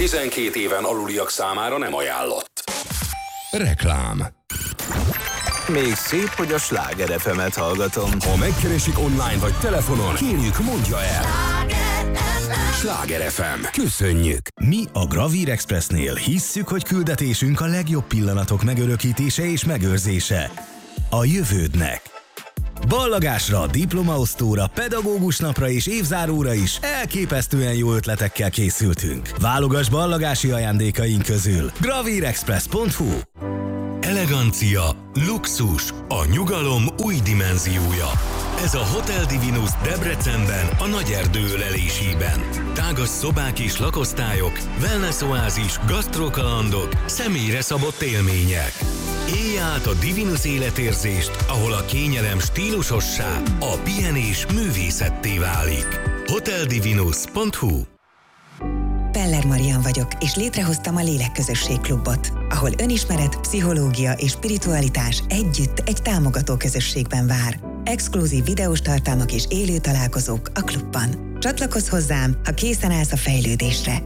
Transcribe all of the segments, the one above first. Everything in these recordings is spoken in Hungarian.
12 éven aluliak számára nem ajánlott. Reklám. Még szép, hogy a Sláger FM-et hallgatom. Ha megkeresik online vagy telefonon, kérjük, mondja el. Sláger FM. Köszönjük! Mi a Gravír Expressnél hisszük, hogy küldetésünk a legjobb pillanatok megörökítése és megőrzése a jövődnek. Ballagásra, diplomaosztóra, pedagógus napra és évzáróra is elképesztően jó ötletekkel készültünk. Válogass ballagási ajándékaink közül. gravírexpress.hu. Elegancia, luxus, a nyugalom új dimenziója. Ez a Hotel Divinus Debrecenben, a Nagyerdő ölelésében. Tágas szobák és lakosztályok, wellness oázis, gasztrokalandok, személyre szabott élmények. Élj át a Divinus életérzést, ahol a kényelem stílusossá, a pihenés művészetté válik. hoteldivinus.hu. Peller Marian vagyok, és létrehoztam a Lélekközösség Klubot, ahol önismeret, pszichológia és spiritualitás együtt egy támogató közösségben vár. Exkluzív videós tartalmak és élő találkozók a klubban. Csatlakozz hozzám, ha készen állsz a fejlődésre.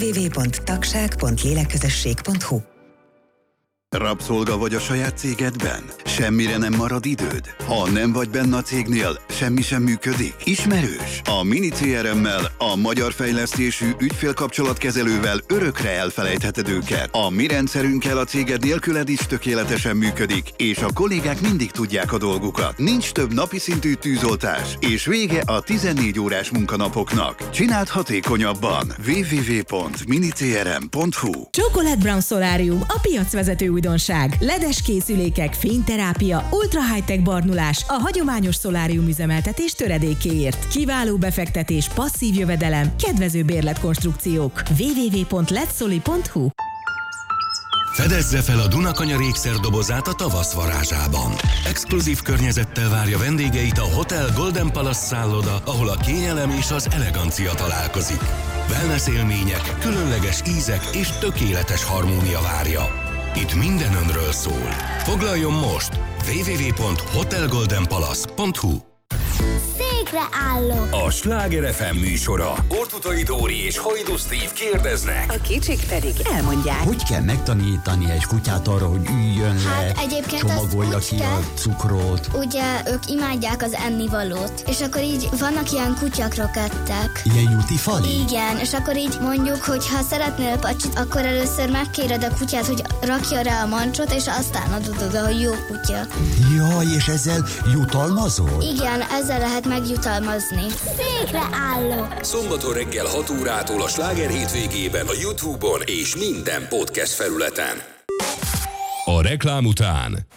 www.tagság.lélekközösség.hu. Rabszolga vagy a saját cégedben? Semmire nem marad időd? Ha nem vagy benne a cégnél, semmi sem működik? Ismerős? A Mini CRM-mel, a magyar fejlesztésű ügyfélkapcsolatkezelővel örökre elfelejtheted őket. A mi rendszerünkkel a céged nélküled is tökéletesen működik, és a kollégák mindig tudják a dolgukat. Nincs több napi szintű tűzoltás, és vége a 14 órás munkanapoknak. Csináld hatékonyabban. www.minicrm.hu. Chocolate Brown Solarium, a piacvezető újdonság. Ledes készülékek, fényterápia, ultra high-tech barnulás a hagyományos szolárium üzemeltetés töredékéért. Kiváló befektetés, passzív jövedelem, kedvező bérletkonstrukciók. www.letsoli.hu. Fedezze fel a Dunakanyar ékszerdobozát a tavasz varázsában. Exkluzív környezettel várja vendégeit a Hotel Golden Palace szálloda, ahol a kényelem és az elegancia találkozik. Wellness élmények, különleges ízek és tökéletes harmónia várja. Itt minden önről szól. Foglaljon most! www.hotelgoldenpalace.hu. Székre állok! A Sláger FM műsora. Ortutai Dóri és Hajdú Steve kérdeznek. A kicsik pedig elmondják. Hogy kell megtanítani egy kutyát arra, hogy üljön le, csomagolja ki a cukrot? Ugye ők imádják az ennivalót, és akkor így vannak ilyen kutyakrokettek. Ilyen jutifali? Igen, és akkor így mondjuk, hogy ha szeretnél pacsit, akkor először megkéred a kutyát, hogy rakja rá a mancsot, és aztán adod oda, hogy jó kutya. Jaj, és ezzel jutalmazol? Igen, ezzel lehet megjutalmazni. Székre állok! Szombaton reggel 6 órától a Sláger hétvégében a YouTube-on és minden podcast felületen. A reklám után.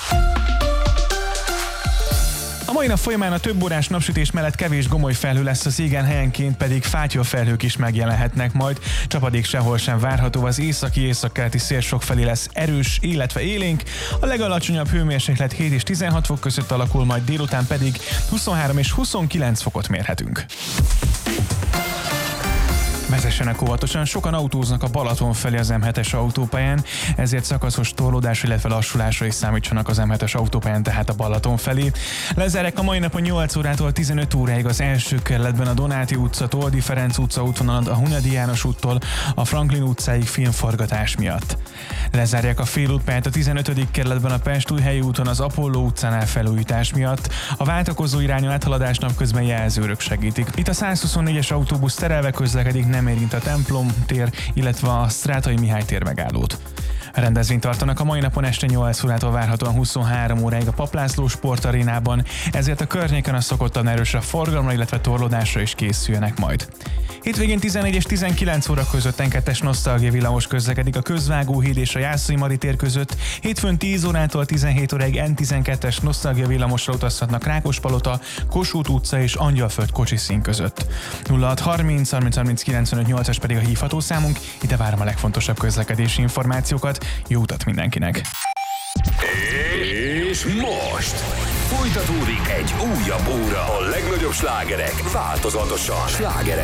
A mai nap folyamán a több órás napsütés mellett kevés gomoly felhő lesz az égen, helyenként pedig fátyolfelhők is megjelenhetnek majd. Csapadék sehol sem várható, az északi-északkeleti szél sokfelé lesz erős, illetve élénk. A legalacsonyabb hőmérséklet 7 és 16 fok között alakul, majd délután pedig 23 és 29 fokot mérhetünk. Vezessenek óvatosan, sokan autóznak a Balaton felé az M7-es autópályán, ezért szakaszos torlódás, illetve lassulásra is számítsanak az M7-es autópályán, tehát a Balaton felé. Lezárják a mai napon 8 órától 15 óráig az első kerületben a Donáti utca, Toldi Ferenc utca útvonalon, a Hunyadi János úttól a Franklin utcáig filmforgatás miatt. Lezárják a félútpályát a 15. kerületben a Pest-Újhelyi úton az Apolló utcánál felújítás miatt. A váltakozó irányú áthaladás napközben jelzőrök segítik. Itt a 124-es autóbusz terelve közlekedik, nem érint a Templom tér, illetve a Strátai Mihály tér megállót. A rendezvényt tartanak a mai napon este 8 órától várhatóan 23 óráig a Paplászló sportarénában, ezért a környéken a szokottan erősebb forgalomra, illetve torlódásra is készüljenek majd. Hétvégén 14 és 19 óra között N2-es nosztalgia villamos közlekedik a Közvágóhíd és a Jászai Mari tér között. Hétfőn 10 órától 17 óráig N12-es nosztalgia villamosra utazhatnak Rákospalota, Kossuth utca és Angyalföld kocsiszín között. 0630 30 30 95 8-as pedig a hívható számunk, ide várom a legfontosabb közlekedési információkat. Jó utat mindenkinek! És most folytatódik egy újabb óra, a legnagyobb slágerek változatosan. Sláger